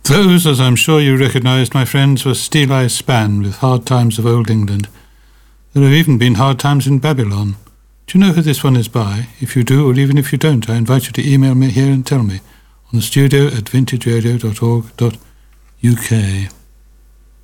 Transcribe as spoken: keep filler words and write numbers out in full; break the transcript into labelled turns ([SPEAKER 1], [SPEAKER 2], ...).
[SPEAKER 1] Those, as I'm sure you recognised, my friends, were Steeleye Span with Hard Times of Old England. There have even been hard times in Babylon. Do you know who this one is by? If you do, or even if you don't, I invite you to email me here and tell me on the studio at vintage radio dot org dot U K.